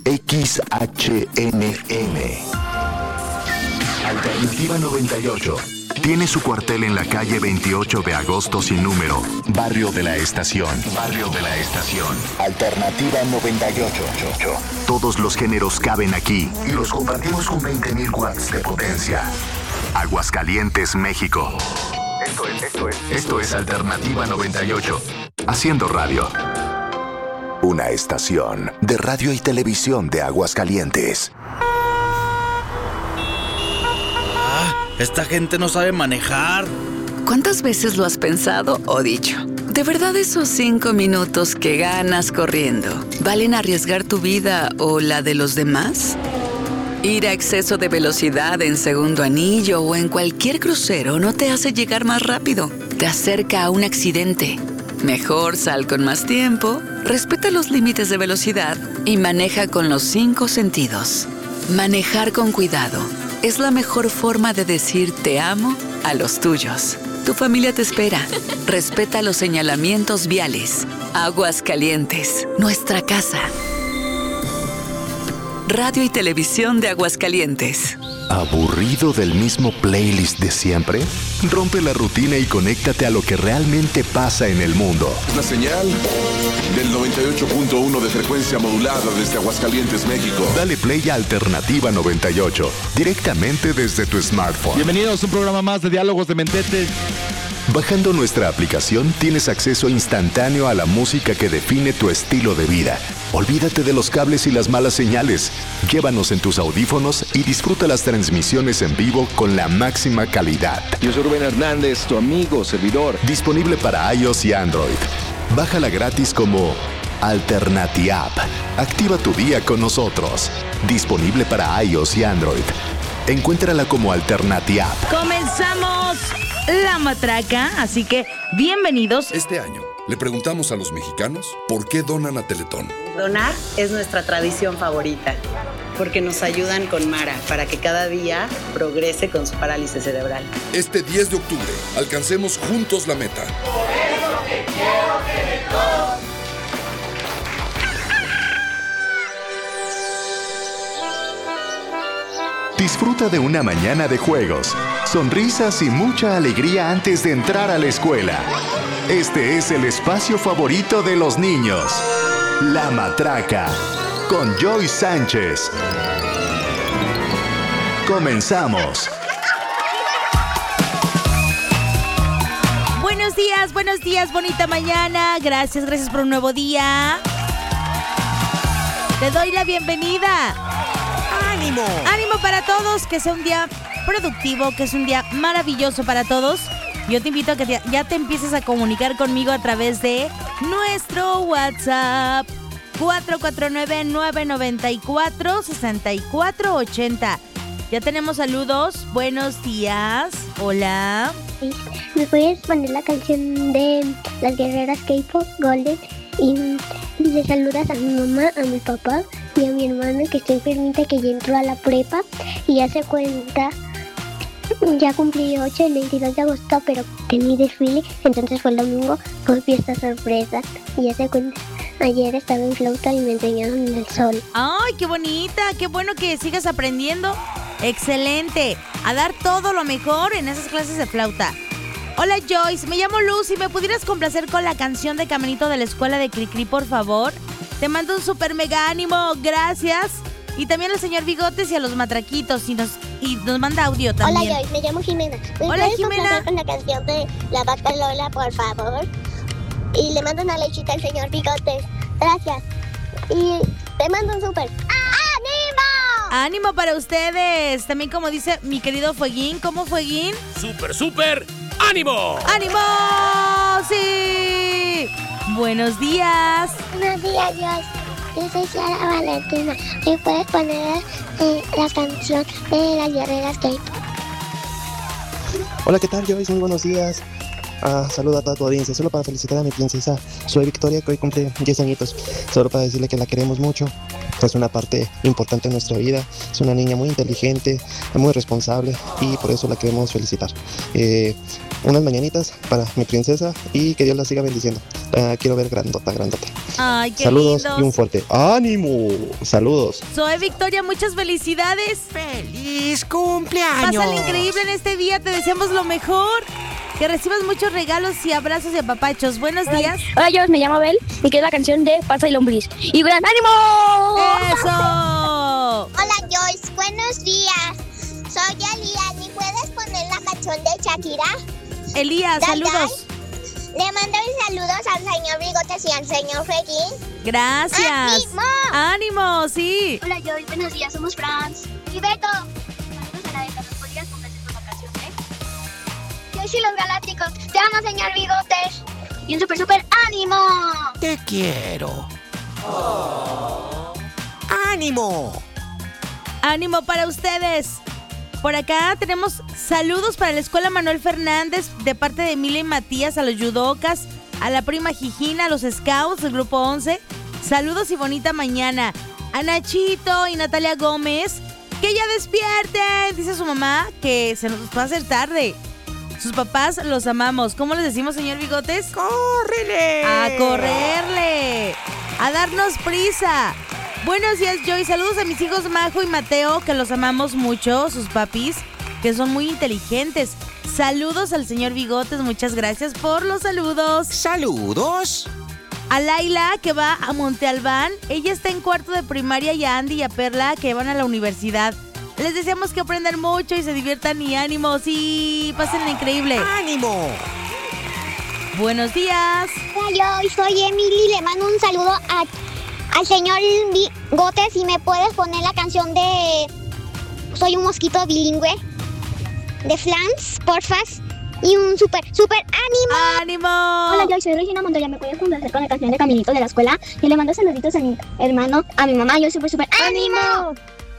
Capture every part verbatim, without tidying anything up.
X H N M. Alternativa noventa y ocho. Tiene su cuartel en la calle veintiocho de agosto sin número, Barrio de la Estación. Barrio de la Estación. Alternativa noventa y ocho. Todos los géneros caben aquí y los compartimos con veinte mil watts de potencia. Aguascalientes, México. Esto es, esto es, esto es Alternativa noventa y ocho. Haciendo radio. Una estación de radio y televisión de Aguascalientes. Esta gente no sabe manejar. ¿Cuántas veces lo has pensado o dicho? ¿De verdad esos cinco minutos que ganas corriendo valen arriesgar tu vida o la de los demás? Ir a exceso de velocidad en segundo anillo o en cualquier crucero no te hace llegar más rápido. Te acerca a un accidente. Mejor sal con más tiempo, respeta los límites de velocidad y maneja con los cinco sentidos. Manejar con cuidado es la mejor forma de decir te amo a los tuyos. Tu familia te espera. Respeta los señalamientos viales. Aguascalientes, nuestra casa. Radio y Televisión de Aguascalientes. ¿Aburrido del mismo playlist de siempre? Rompe la rutina y conéctate a lo que realmente pasa en el mundo. La señal del noventa y ocho punto uno de frecuencia modulada desde Aguascalientes, México. Dale play a Alternativa noventa y ocho, directamente desde tu smartphone. Bienvenidos a un programa más de Diálogos de Mentete. Bajando nuestra aplicación tienes acceso instantáneo a la música que define tu estilo de vida. Olvídate de los cables y las malas señales. Llévanos en tus audífonos y disfruta las transmisiones en vivo con la máxima calidad. Yo soy Rubén Hernández, tu amigo, servidor. Disponible para iOS y Android. Bájala gratis como Alternatiapp. Activa tu día con nosotros. Disponible para iOS y Android. Encuéntrala como Alternatiapp. Comenzamos La Matraca, así que bienvenidos. Este año le preguntamos a los mexicanos por qué donan a Teletón. Donar es nuestra tradición favorita, porque nos ayudan con Mara para que cada día progrese con su parálisis cerebral. Este diez de octubre, alcancemos juntos la meta. Por eso te quiero Teletón. Disfruta de una mañana de juegos, sonrisas y mucha alegría antes de entrar a la escuela. Este es el espacio favorito de los niños. La Matraca, con Joy Sánchez. Comenzamos. Buenos días, buenos días, bonita mañana. Gracias, gracias por un nuevo día. Te doy la bienvenida. ¡Ánimo! ¡Ánimo para todos! Que sea un día productivo, que es un día maravilloso para todos. Yo te invito a que te, ya te empieces a comunicar conmigo a través de nuestro WhatsApp cuatro cuatro nueve, nueve nueve cuatro, seis cuatro ocho cero. Ya tenemos saludos. Buenos días. Hola. Sí. ¿Me puedes poner la canción de las guerreras K-pop Golden? Y le saludas a mi mamá, a mi papá y a mi hermana que está enfermita, que ya entró a la prepa y ya se cuenta. Ya cumplí ocho el veintidós de agosto, pero tenía desfile, entonces fue el domingo, fue fiesta sorpresa y ya se cuenta. Ayer estaba en flauta y me enseñaron en el sol. ¡Ay, qué bonita! ¡Qué bueno que sigas aprendiendo! ¡Excelente! A dar todo lo mejor en esas clases de flauta. Hola Joyce, me llamo Lucy. ¿Me pudieras complacer con la canción de Caminito de la Escuela de Cricri, por favor? Te mando un super mega ánimo, gracias. Y también al señor Bigotes y a los matraquitos. Y nos, y nos manda audio también. Hola Joyce, me llamo Jimena. ¿Me Hola puedes Jimena. complacer con la canción de La Vaca Lola, por favor? Y le mando una lechita al señor Bigotes. Gracias. Y te mando un super ¡ánimo! ¡Ánimo para ustedes! También, como dice mi querido Fueguín. ¿Cómo, Fueguín? ¡Súper, súper! ¡Ánimo! ¡Ánimo! ¡Sí! Buenos días. Buenos días, Joyce. Yo soy Sara Valentina. ¿Me puedes poner eh, la canción de las guerreras K-pop? Hola, ¿qué tal, Joyce? Muy buenos días. Ah, saludo a toda tu audiencia. Solo para felicitar a mi princesa, soy Victoria, que hoy cumple diez añitos. Solo para decirle que la queremos mucho es una parte importante de nuestra vida. Es una niña muy inteligente, muy responsable y por eso la queremos felicitar. Eh, unas mañanitas para mi princesa y que Dios la siga bendiciendo. La quiero ver grandota, grandota. Ay, qué Saludos lindos. y un fuerte ánimo. Saludos. Zoe Victoria, muchas felicidades. ¡Feliz cumpleaños! Pásale increíble en este día, te deseamos lo mejor. Que recibas muchos regalos y abrazos y apapachos. Buenos días. Hola, yo me llamo Abel y quiero la canción de Pasa y Lombriz. ¡Y gran ánimo! ¡Eso! Hola, Joyce. Buenos días. Soy Elías. ¿Me puedes poner la canción de Shakira? Elías, Dai, saludos. Dai. Le mando mis saludos al señor Bigotes y al señor Feguín. Gracias. ¡Ánimo! ¡Ánimo, sí! Hola, Joyce. Buenos días. Somos Franz y Beto. Saludos a la Eta. ¿Nos podrías complacer con la canción de Joyce y los Galácticos? Te amo, señor Bigotes. Y un super, super ánimo. Te quiero. Oh. ¡Ánimo! ¡Ánimo para ustedes! Por acá tenemos saludos para la Escuela Manuel Fernández de parte de Emilia y Matías, a los judocas, a la prima Gigina, a los scouts del grupo once. Saludos y bonita mañana. A Nachito y Natalia Gómez, que ya despierten. Dice su mamá que se nos va a hacer tarde. Sus papás los amamos. ¿Cómo les decimos, señor Bigotes? ¡Córrele! ¡A correrle! ¡A darnos prisa! Buenos días, Joy. Saludos a mis hijos Majo y Mateo, que los amamos mucho, sus papis, que son muy inteligentes. Saludos al señor Bigotes, muchas gracias por los saludos. ¡Saludos! A Laila, que va a Monte Albán. Ella está en cuarto de primaria, y a Andy y a Perla, que van a la universidad. Les deseamos que aprendan mucho y se diviertan y ánimo. Sí, pásenla increíble. ¡Ánimo! Buenos días. Hola, yo soy Emily. Le mando un saludo a, al señor Bigotes y me puedes poner la canción de Soy un mosquito bilingüe de Flans, porfas. Y un súper, súper ánimo. ¡Ánimo! Hola, yo soy Regina Montoya. ¿Me puedes complacer con la canción de Caminito de la escuela? Y le mando saluditos a mi hermano, a mi mamá. Yo súper, súper ánimo.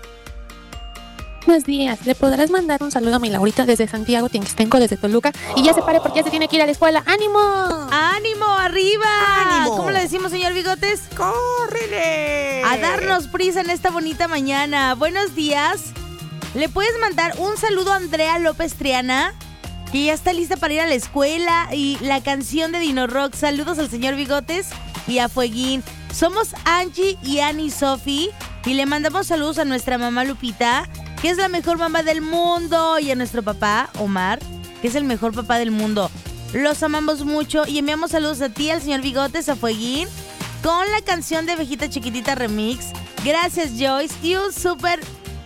Buenos días, ¿le podrás mandar un saludo a mi Laurita desde Santiago, Tienquestenco, desde Toluca? Y ya se pare porque ya se tiene que ir a la escuela. ¡Ánimo! ¡Ánimo, arriba! ¡Ánimo! ¿Cómo le decimos, señor Bigotes? ¡Córrele! A darnos prisa en esta bonita mañana. Buenos días. ¿Le puedes mandar un saludo a Andrea López Triana, que ya está lista para ir a la escuela? Y la canción de Dino Rock. Saludos al señor Bigotes y a Fueguín. Somos Angie y Annie Sofi y le mandamos saludos a nuestra mamá Lupita, que es la mejor mamá del mundo, y a nuestro papá, Omar, que es el mejor papá del mundo. Los amamos mucho y enviamos saludos a ti, al señor Bigotes, a Fueguín, con la canción de Abejita Chiquitita Remix. Gracias, Joyce, y un súper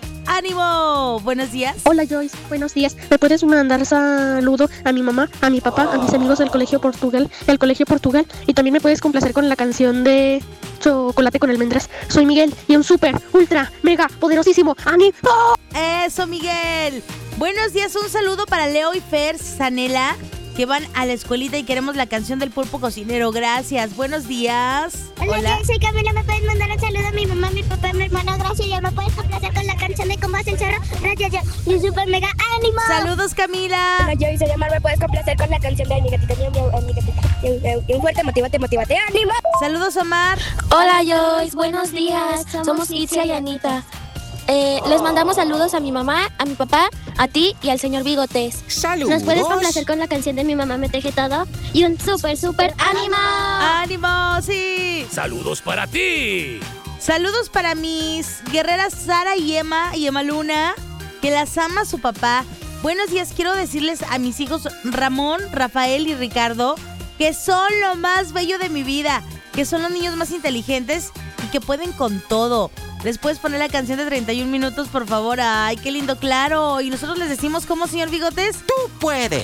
ánimo. Buenos días. Hola, Joyce. Buenos días. ¿Me puedes mandar saludo a mi mamá, a mi papá, a mis amigos del Colegio Portugal, del Colegio Portugal? Y también me puedes complacer con la canción de Chocolate con almendras. Soy Miguel y un súper, ultra, mega, poderosísimo ánimo. Eso, Miguel. Buenos días, un saludo para Leo y Fer Sanela, que van a la escuelita y queremos la canción del pulpo cocinero. Gracias. Buenos días. Hola, Hola. yo soy Camila. ¿Me puedes mandar un saludo a mi mamá, a mi papá, a mi hermana? Gracias. Ya me puedes complacer con la canción de Cómo hace el cerro. Gracias, yo. Y un super mega ánimo. Saludos, Camila. Hola, yo soy Amar. ¿Me puedes complacer con la canción de mi gatita? Mi gatita. Y un fuerte, motívate, motívate, ánimo. Saludos, Omar. Hola, Joyce. Buenos días. Somos Itzia y Anita. Eh, les mandamos saludos a mi mamá, a mi papá, a ti y al señor Bigotes. ¡Saludos! ¿Nos puedes complacer con la canción de Mi mamá me teje todo? Y un súper, súper ánimo. ¡Ánimo! ¡Sí! ¡Saludos para ti! Saludos para mis guerreras Sara y Emma y Emma Luna, que las ama su papá. Buenos días, quiero decirles a mis hijos Ramón, Rafael y Ricardo que son lo más bello de mi vida, que son los niños más inteligentes y que pueden con todo. ¿Les puedes poner la canción de treinta y un minutos, por favor? ¡Ay, qué lindo! ¡Claro! Y nosotros les decimos, ¿cómo, señor Bigotes? ¡Tú puedes!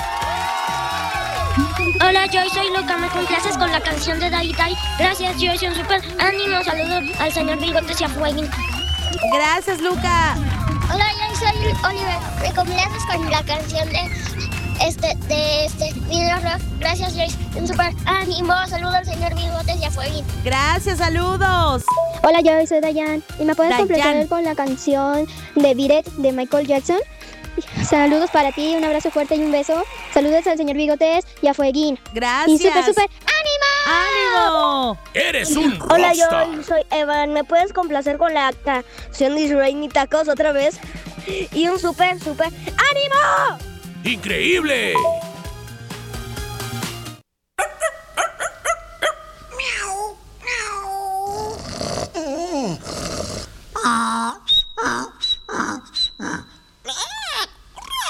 Hola, Joyce, soy Luca. ¿Me complaces con la canción de Dai Dai? Gracias, Joyce. Un súper ánimo. Saludos al señor Bigotes y a Fueguín. Gracias, Luca. Hola, yo soy Oliver. ¿Me complaces con la canción de este, de este, Dino Rock? Gracias, Joyce. Un super ánimo. Saludos al señor Bigotes y a Fueguín. Gracias, saludos. Hola, yo soy Dayan. ¿Y me puedes Dayan. completar con la canción de Beat It de Michael Jackson? Saludos para ti, un abrazo fuerte y un beso. Saludos al señor Bigotes y a Fueguín. Gracias. Y súper, súper ánimo. ¡Ánimo! ¡Eres un Hola, rockstar! yo soy Evan. ¿Me puedes complacer con la canción de Israel Ni Tacos otra vez? Y un súper, súper ¡ánimo! ¡Increíble!